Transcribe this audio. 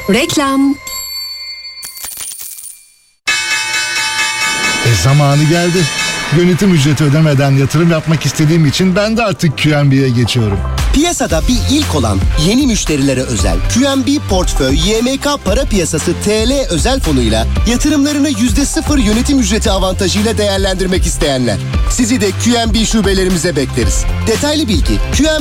Reklam. Zamanı geldi. Yönetim ücreti ödemeden yatırım yapmak istediğim için ben de artık QNB'ye geçiyorum. Piyasada bir ilk olan yeni müşterilere özel QNB Portföy YMK Para Piyasası TL özel fonuyla yatırımlarını %0 yönetim ücreti avantajıyla değerlendirmek isteyenler. Sizi de QNB şubelerimize bekleriz. Detaylı bilgi QNB